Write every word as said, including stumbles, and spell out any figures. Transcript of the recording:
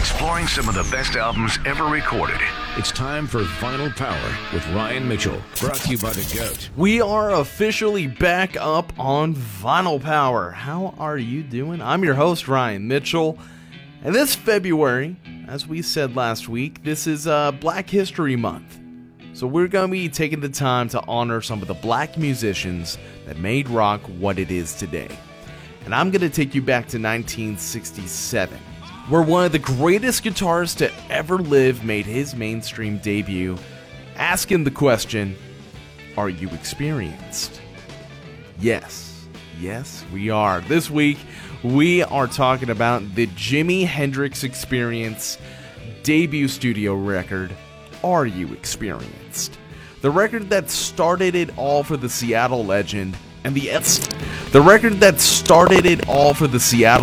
exploring some of the best albums ever recorded. It's time for Vinyl Power with Ryan Mitchell, brought to you by The Goat. We are officially back up on Vinyl Power. How are you doing? I'm your host, Ryan Mitchell. And this February, as we said last week, this is uh, Black History Month. So we're going to be taking the time to honor some of the black musicians that made rock what it is today. And I'm going to take you back to nineteen sixty-seven, where one of the greatest guitarists to ever live made his mainstream debut, asking the question, are you experienced? Yes, yes, we are. This week, we are talking about the Jimi Hendrix Experience debut studio record, Are You Experienced? The record that started it all for the Seattle legend, and the the record that started it all for the Seattle